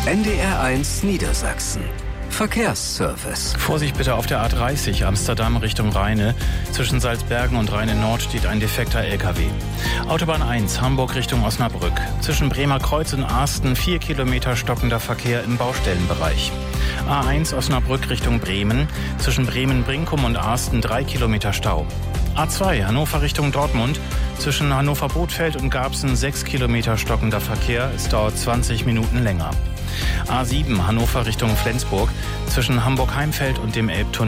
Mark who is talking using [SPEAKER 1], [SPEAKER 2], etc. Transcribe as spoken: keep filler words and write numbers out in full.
[SPEAKER 1] N D R eins Niedersachsen. Verkehrsservice.
[SPEAKER 2] Vorsicht bitte auf der A dreißig Amsterdam Richtung Rheine. Zwischen Salzbergen und Rheine Nord steht ein defekter L K W. Autobahn eins Hamburg Richtung Osnabrück. Zwischen Bremer Kreuz und Arsten vier Kilometer stockender Verkehr im Baustellenbereich. A eins Osnabrück Richtung Bremen. Zwischen Bremen-Brinkum und Arsten drei Kilometer Stau. A zwei Hannover Richtung Dortmund. Zwischen Hannover-Bothfeld und Garbsen sechs Kilometer stockender Verkehr. Es dauert zwanzig Minuten länger. A sieben Hannover Richtung Flensburg. Zwischen Hamburg-Heimfeld und dem Elbtunnel